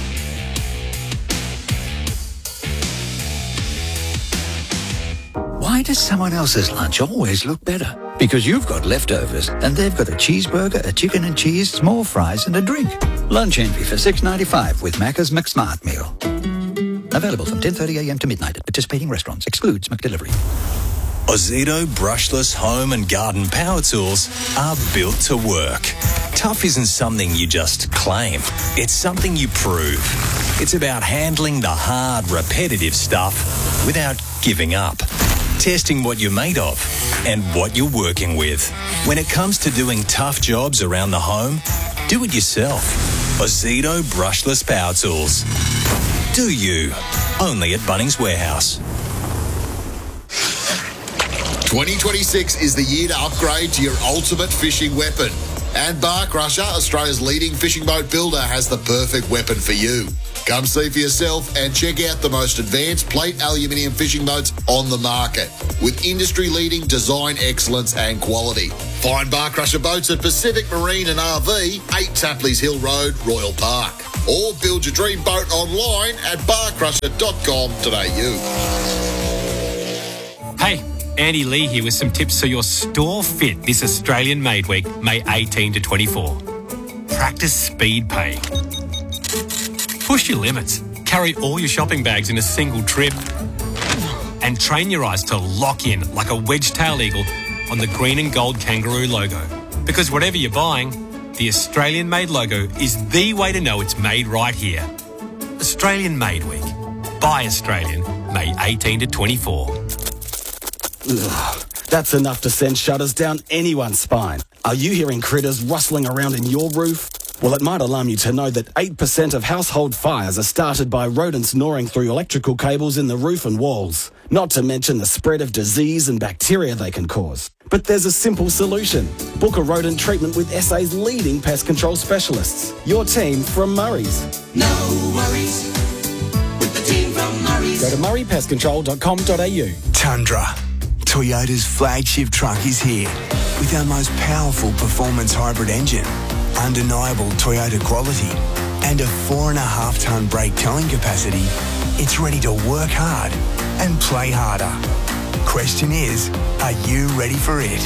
Why does someone else's lunch always look better? Because you've got leftovers and they've got a cheeseburger, a chicken and cheese, small fries and a drink. Lunch envy for six ninety-five with Macca's McSmart Meal. Available from ten thirty a m to midnight at participating restaurants. Excludes McDelivery. Ozito brushless home and garden power tools are built to work. Tough isn't something you just claim. It's something you prove. It's about handling the hard, repetitive stuff without giving up. Testing what you're made of and what you're working with. When it comes to doing tough jobs around the home, do it yourself. Ozito brushless power tools. Do you? Only at Bunnings Warehouse. twenty twenty-six is the year to upgrade to your ultimate fishing weapon. And Bark Rusher, Australia's leading fishing boat builder, has the perfect weapon for you. Come see for yourself and check out the most advanced plate aluminium fishing boats on the market with industry-leading design excellence and quality. Find Bar Crusher boats at Pacific Marine and R V, eight Tapleys Hill Road, Royal Park. Or build your dream boat online at bar crusher dot com dot a u. Hey, Andy Lee here with some tips so your store fit this Australian Made Week, May eighteenth to twenty-four. Practice speed pay. Push your limits. Carry all your shopping bags in a single trip. And train your eyes to lock in like a wedge-tailed eagle on the green and gold kangaroo logo. Because whatever you're buying, the Australian Made logo is the way to know it's made right here. Australian Made Week. Buy Australian, May eighteenth to twenty-four. Ugh, that's enough to send shudders down anyone's spine. Are you hearing critters rustling around in your roof? Well, it might alarm you to know that eight percent of household fires are started by rodents gnawing through electrical cables in the roof and walls, not to mention the spread of disease and bacteria they can cause. But there's a simple solution. Book a rodent treatment with S A's leading pest control specialists. Your team from Murray's. No worries with the team from Murray's. Go to murray pest control dot com dot a u. Tundra. Toyota's flagship truck is here with our most powerful performance hybrid engine, undeniable Toyota quality, and a four and a half tonne brake towing capacity. It's ready to work hard and play harder. Question is, are you ready for it?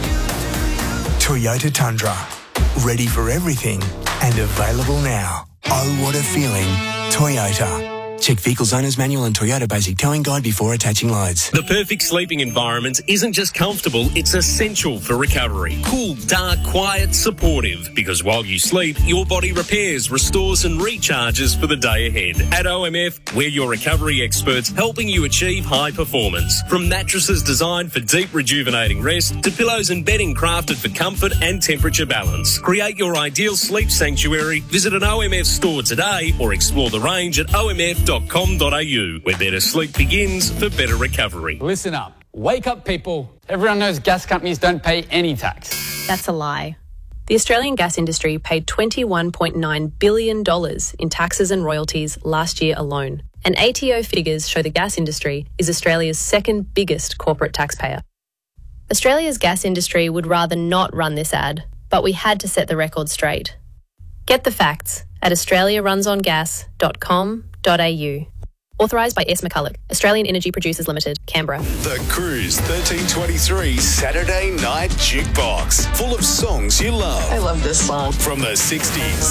Toyota Tundra. Ready for everything and available now. Oh, what a feeling. Toyota. Check Vehicles Owner's Manual and Toyota Basic Towing Guide before attaching loads. The perfect sleeping environment isn't just comfortable, it's essential for recovery. Cool, dark, quiet, supportive. Because while you sleep, your body repairs, restores and recharges for the day ahead. At O M F, we're your recovery experts helping you achieve high performance. From mattresses designed for deep rejuvenating rest to pillows and bedding crafted for comfort and temperature balance. Create your ideal sleep sanctuary. Visit an O M F store today or explore the range at o m f dot com dot a u, where better sleep begins for better recovery. Listen up. Wake up, people. Everyone knows gas companies don't pay any tax. That's a lie. The Australian gas industry paid twenty-one point nine billion dollars in taxes and royalties last year alone. And A T O figures show the gas industry is Australia's second biggest corporate taxpayer. Australia's gas industry would rather not run this ad, but we had to set the record straight. Get the facts at australia runs on gas dot com dot a u. Authorised by S. McCulloch, Australian Energy Producers Limited, Canberra. The Cruise thirteen twenty-three Saturday Night Jukebox. Full of songs you love. I love this song. From the sixties,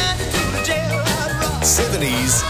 seventies,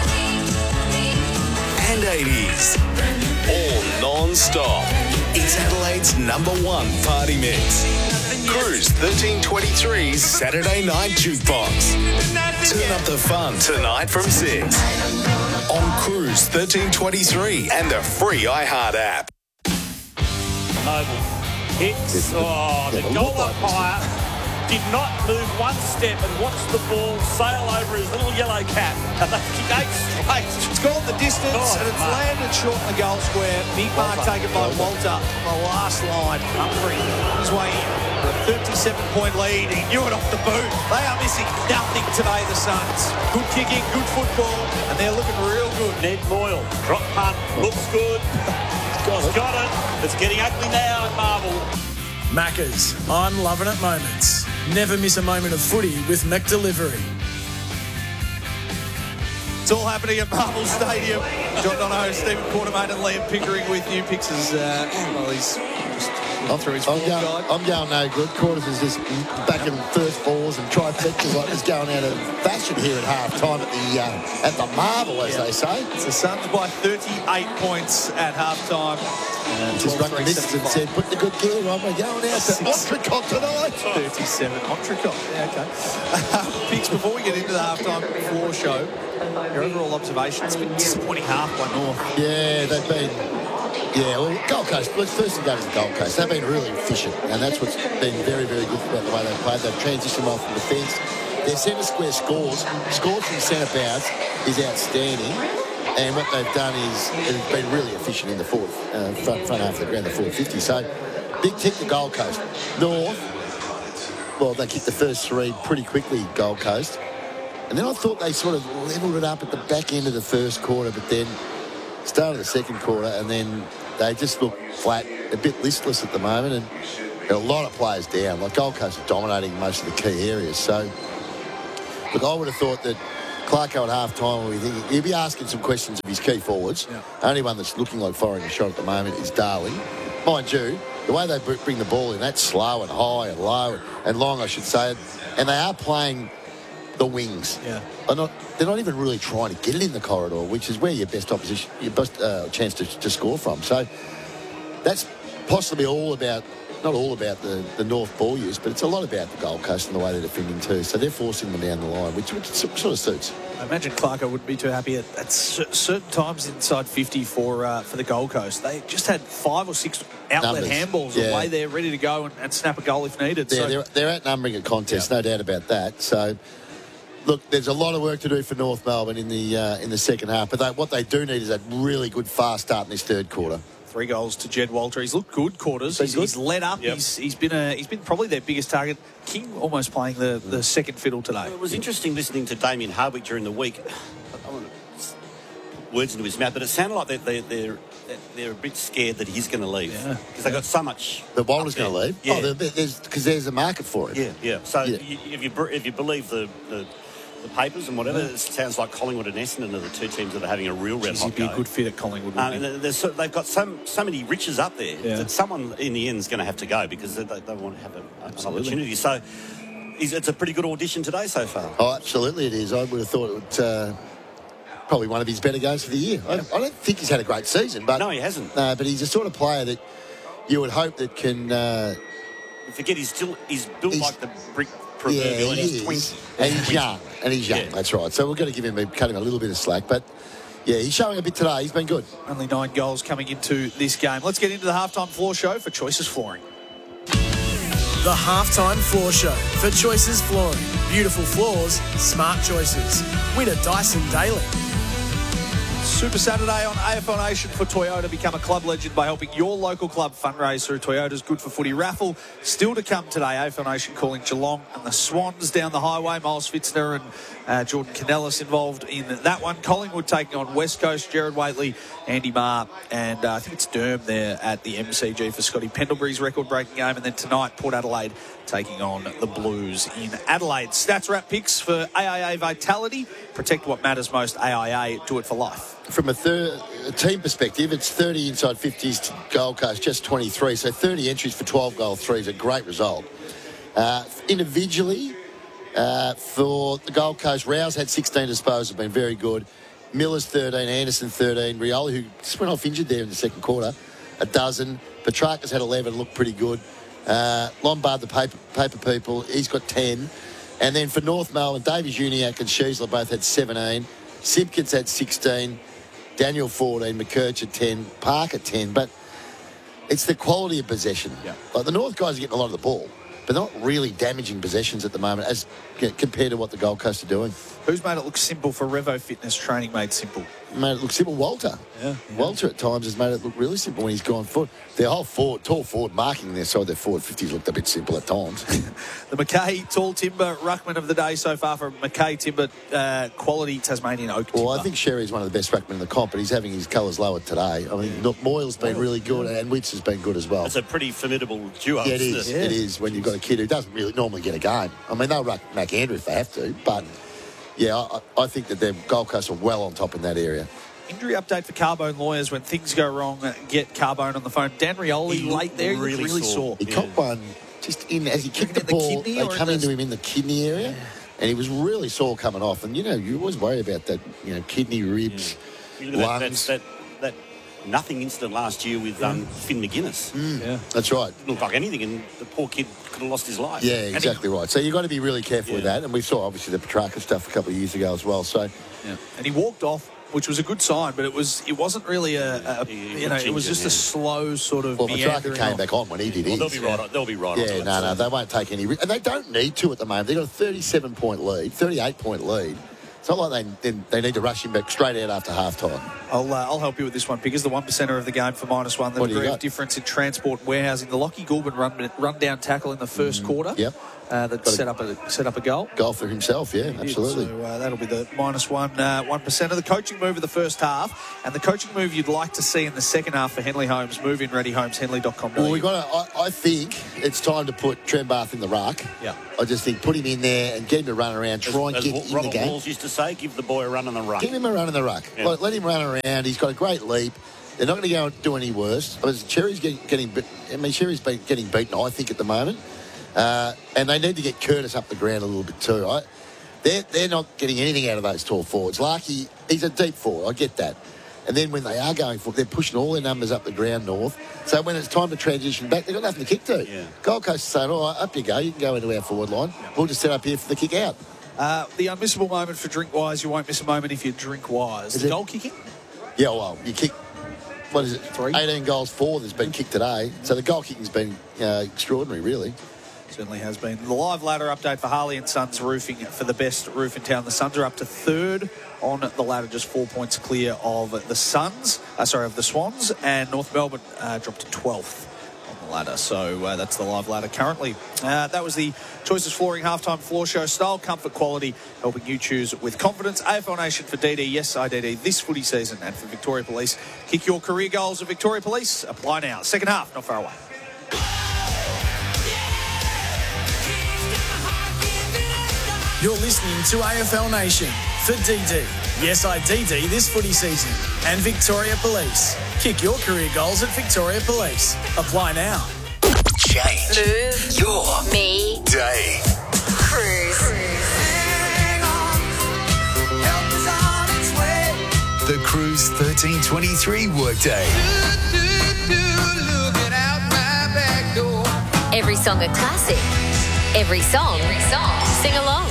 and eighties. All non-stop. It's Adelaide's number one party mix. Cruise thirteen twenty-three Saturday Night Jukebox. Turn up the fun tonight from six. On Cruise thirteen twenty-three and the free iHeart app. Noble hits. Oh, the goal umpire did not move one step and watched the ball sail over his little yellow cap. And they kicked eight straight. It's gone the distance oh, and it's mark. landed short in the goal square. Big mark well taken by Walter on the last line. Humphrey his way in for a thirty-seven point lead. He knew it off the boot. They are missing nothing today, the Suns. Good kicking, good football, and they're looking real good. Ned Moyle, drop punt, looks good. Got He's it. got it. It's getting ugly now at Marvel. Maccas, I'm loving it moments. Never miss a moment of footy with McDelivery. It's all happening at Marvel Stadium. John Donohoe, Stephen Quartermain and Liam Pickering with you. Picks is, uh, well, he's just I'm, through his I'm, form going, guide. I'm going no good. Quarters is just back in first balls and trifectas like this going out of fashion here at half time at the uh, at the Marvel, as yeah. they say. It's the Suns by thirty-eight points at half time. Just rang the missus and said, put the good gear on, we're going out to Entrecot tonight. thirty-seven, Entrecot, yeah, okay. Picks, before we get into the halftime floor show, your overall observation, it's been disappointing half by North. Yeah, they've been, yeah, well, Gold Coast, let's first thing go to the Gold Coast. They've been really efficient, and that's what's been very, very good about the way they've played. They've transitioned well from defence. Their centre square scores, scores from centre bounce is outstanding. And what they've done is they've been really efficient in the fourth, uh, front, front half of the ground, the four fifty. So, big tick to Gold Coast. North, well, they kicked the first three pretty quickly, Gold Coast. And then I thought they sort of levelled it up at the back end of the first quarter, but then started the second quarter, and then they just look flat, a bit listless at the moment, and there are a lot of players down. Like Gold Coast are dominating most of the key areas. So, look, I would have thought that Clarko at half-time will be thinking, he'll be asking some questions of his key forwards. Yeah. Only one that's looking like firing a shot at the moment is Darling. Mind you, the way they bring the ball in, that's slow and high and low and long, I should say, and they are playing the wings. Yeah. They're not, they're not even really trying to get it in the corridor, which is where your best opposition, your best uh, chance to, to score from. So that's possibly all about, not all about the, the North ball use, but it's a lot about the Gold Coast and the way they're defending too. So they're forcing them down the line, which, which sort of suits. I imagine Clarko wouldn't be too happy at, at certain times inside fifty for uh, for the Gold Coast. They just had five or six outlet Numbers. handballs Yeah. away there, ready to go and, and snap a goal if needed. Yeah, so, they're, they're outnumbering a contest, yeah. No doubt about that. So, look, there's a lot of work to do for North Melbourne in the uh, in the second half, but they, what they do need is a really good fast start in this third quarter. Three goals to Jed Walter. He's looked good quarters. He's, good. he's led up. Yep. He's he's been a he's been probably their biggest target. King almost playing the, the second fiddle today. It was interesting listening to Damien Hardwick during the week. I don't want to put words into his mouth, but it sounded like they're they're, they're, they're a bit scared that he's going to leave because yeah. they got so much. The Walter's going to leave. Yeah, oh, there's because there's a market for it. Yeah, yeah. So yeah. You, if you if you believe the. the The papers and whatever, it sounds like Collingwood and Essendon are the two teams that are having a real red hot He'd be go. a good fit at Collingwood. Um, and there's so, they've got so, so many riches up there Yeah. that someone in the end is going to have to go because they, they want to have a, an opportunity. So it's, it's a pretty good audition today so far. Oh, absolutely it is. I would have thought it would, uh, probably one of his better games for the year. I, I don't think he's had a great season, but no, he hasn't. Uh, but he's the sort of player that you would hope that can. Uh, Forget he's still he's built he's, like the brick. Yeah, he he's is. twenty. And he's young. And he's young, yeah. That's right. So we're going to give him a, cut him a little bit of slack. But, yeah, he's showing a bit today. He's been good. Only nine goals coming into this game. Let's get into the halftime floor show for Choices Flooring. The Halftime Floor Show for Choices Flooring. Beautiful floors, smart choices. Win a Dyson Daily. Super Saturday on A F L Nation for Toyota. Become a club legend by helping your local club fundraise through Toyota's Good for Footy raffle. Still to come today, A F L Nation calling Geelong and the Swans down the highway. Miles Fitzner and uh, Jordan Canellis involved in that one. Collingwood taking on West Coast. Jared Waitley, Andy Marr, and uh, I think it's Durham there at the M C G for Scotty Pendlebury's record-breaking game. And then tonight, Port Adelaide taking on the Blues in Adelaide. Stats wrap picks for A I A Vitality. Protect what matters most, A I A. Do it for life. From a, thir- a team perspective, it's thirty inside fifties to Gold Coast, just twenty-three. So thirty entries for twelve goal threes, a great result. Uh, individually, uh, for the Gold Coast, Rouse had sixteen disposals, been very good. Miller's thirteen, Anderson thirteen, Rioli, who just went off injured there in the second quarter, a dozen. Petrarca's had eleven, looked pretty good. Uh, Lombard, the paper, paper people, he's got ten. And then for North Melbourne, Davies Uniacke and Sheasler both had seventeen. Simpkins had sixteen. Daniel fourteen, McKerch at ten, Park at ten, but it's the quality of possession. Yeah. Like the North guys are getting a lot of the ball, but they're not really damaging possessions at the moment as compared to what the Gold Coast are doing. Who's made it look simple for Revo Fitness Training made simple? Made it look simple. Walter. Yeah, yeah. Walter at times has made it look really simple when he's gone forward. Their whole forward, tall forward marking their side, their forward fifties looked a bit simple at times. The Mackay Tall Timber Ruckman of the day so far for Mackay Timber uh, quality Tasmanian Oak Timber. Well, I think Sherry's one of the best ruckmen in the comp, but he's having his colours lowered today. I mean, yeah. Moyle's been really good and Witts has been good as well. It's a pretty formidable duo. Yeah, it is. It? Yeah. It is when you've got a kid who doesn't really normally get a game. I mean, they'll ruck McAndrew if they have to, but yeah, I, I think that their Gold Coast are well on top in that area. Injury update for Carbone Lawyers. When things go wrong, get Carbone on the phone. Dan Rioli he late there, he really, really sore. sore. He yeah. caught one just in, as he kicked the, the ball, kidney they or come in into the... him in the kidney area, yeah. And he was really sore coming off. And, you know, you always worry about that, you know, kidney, ribs, yeah. lungs. That, that, that, that nothing incident last year with um, Finn McGuinness. Mm. Yeah. That's right. Didn't look like anything, and the poor kid could have lost his life. Yeah, exactly he, right. So you've got to be really careful yeah. with that. And we saw, obviously, the Petrarca stuff a couple of years ago as well. So, yeah. And he walked off, which was a good sign, but it was it wasn't really a, a you know it was just yeah. a slow sort of. Well, Petrarca came off. back on when he did well, his. They'll be right. They'll be right. Yeah, no, no, they won't take any, and they don't need to at the moment. They've got a thirty-seven point lead, thirty-eight point lead. It's not like they they need to rush him back straight out after half time. I'll uh, I'll help you with this one because the one percenter of the game for minus one. The degree of difference in transport warehousing. The Lockie Goulburn run run down tackle in the first mm, quarter. Yep. Uh, that set up a set up a goal. Goal for himself, yeah, absolutely. So uh, that'll be the minus one uh, one percent of the coaching move of the first half, and the coaching move you'd like to see in the second half for Henley Holmes. Move in ready Holmes Henley dot com. Well, we got. I, I think it's time to put Trent Barth in the ruck. Yeah. I just think put him in there and get him to run around, try and as, get as in Robert the game. Walls used to say, give the boy a run in the ruck. Give him a run in the ruck. Yeah. Like, let him run around. He's got a great leap. They're not going to go and do any worse. I mean, Cherry's getting, getting. I mean, Cherry's been getting beaten. I think at the moment. Uh, and they need to get Curtis up the ground a little bit too, right? They're, they're not getting anything out of those tall forwards. Larky, he's a deep forward, I get that. And then when they are going for it, they're pushing all their numbers up the ground north. So when it's time to transition back, they've got nothing to kick to. Yeah. Gold Coast is saying, all right, up you go. You can go into our forward line. We'll just set up here for the kick out. Uh, the unmissable moment for Drinkwise, you won't miss a moment if you Drinkwise. Is the it? goal kicking? Yeah, well, you kick, what is it? Three. eighteen goals, four that's been kicked today. So the goal kicking's been uh, extraordinary, really. Certainly has been. The live ladder update for Harley and Sons Roofing for the best roof in town. The Suns are up to third on the ladder, just four points clear of the Suns, uh, sorry, of the Swans, and North Melbourne uh, dropped to twelfth on the ladder. So uh, that's the live ladder currently. Uh, that was the Choices Flooring halftime floor show. Style, comfort, quality, helping you choose with confidence. A F L Nation for D D, yes, I D D, this footy season, and for Victoria Police. Kick your career goals at Victoria Police. Apply now. Second half, not far away. You're listening to A F L Nation for D D. Yes, I D D this footy season. And Victoria Police. Kick your career goals at Victoria Police. Apply now. Change Move your me day. Cruise. The Cruise thirteen twenty-three workday. Every song a classic. Every song, Every song. Sing along.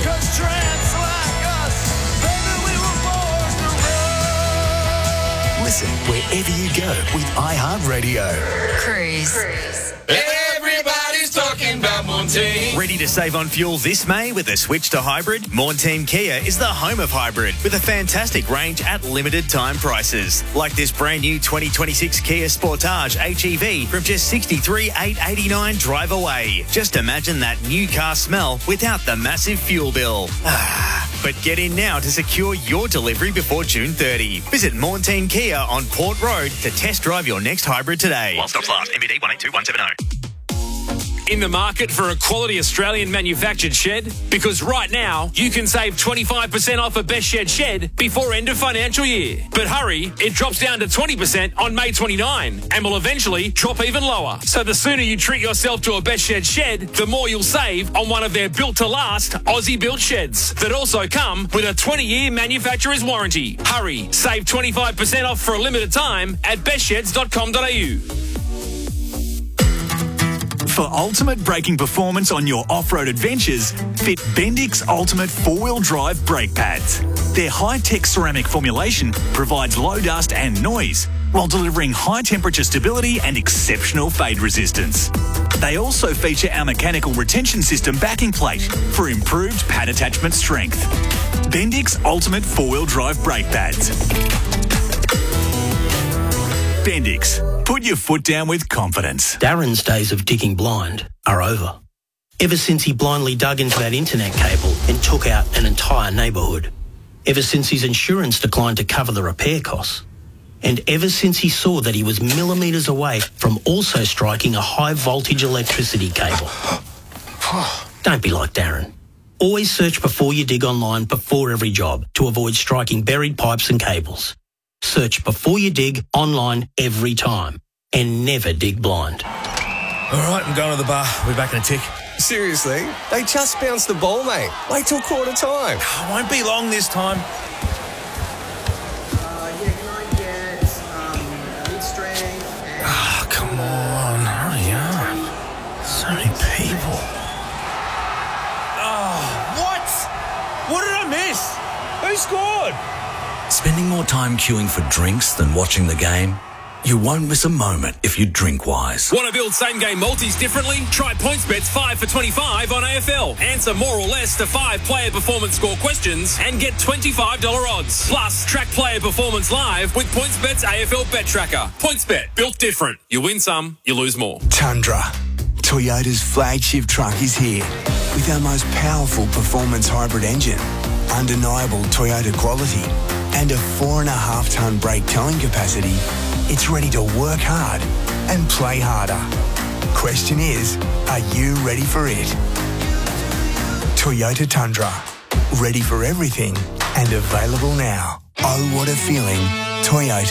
Listen wherever you go with iHeartRadio. Cruise. Cruise. Everybody's talking about Montine. Ready to save on fuel this May with a switch to hybrid? Montine Kia is the home of hybrid with a fantastic range at limited time prices. Like this brand new twenty twenty-six Kia Sportage H E V from just sixty-three thousand eight hundred eighty-nine dollars drive away. Just imagine that new car smell without the massive fuel bill. Ah. But get in now to secure your delivery before June thirtieth. Visit Montine Kia on Port Road to test drive your next hybrid today. While stocks last. M B D one eight two one seven zero. In the market for a quality Australian manufactured shed? Because right now, you can save twenty-five percent off a Best Shed shed before end of financial year. But hurry, it drops down to twenty percent on May twenty-ninth and will eventually drop even lower. So the sooner you treat yourself to a Best Shed shed, the more you'll save on one of their built-to-last Aussie-built sheds that also come with a twenty-year manufacturer's warranty. Hurry, save twenty-five percent off for a limited time at best sheds dot com dot a u. For ultimate braking performance on your off-road adventures, fit Bendix Ultimate four-wheel drive brake pads. Their high-tech ceramic formulation provides low dust and noise while delivering high-temperature stability and exceptional fade resistance. They also feature our mechanical retention system backing plate for improved pad attachment strength. Bendix Ultimate four-wheel drive brake pads. Bendix. Put your foot down with confidence. Darren's days of digging blind are over. Ever since he blindly dug into that internet cable and took out an entire neighbourhood. Ever since his insurance declined to cover the repair costs. And ever since he saw that he was millimetres away from also striking a high voltage electricity cable. Don't be like Darren. Always search before you dig online before every job to avoid striking buried pipes and cables. Search before you dig online every time and never dig blind. All right, I'm going to the bar. We'll be back in a tick. Seriously? They just bounced the ball, mate. Wait till quarter time. I won't be long this time. Uh, yeah, can I get um, mid-strength and... Oh, come on. Hurry up. So many people. Oh, what? What did I miss? Who scored? Spending more time queuing for drinks than watching the game? You won't miss a moment if you drink wise. Want to build same-game multis differently? Try PointsBet's five for twenty-five on A F L. Answer more or less to five player performance score questions and get twenty-five dollars odds. Plus, track player performance live with PointsBet's A F L Bet Tracker. PointsBet, built different. You win some, you lose more. Tundra. Toyota's flagship truck is here. With our most powerful performance hybrid engine, undeniable Toyota quality, and a four and a half tonne brake towing capacity, it's ready to work hard and play harder. Question is, are you ready for it? Toyota Tundra. Ready for everything and available now. Oh, what a feeling. Toyota.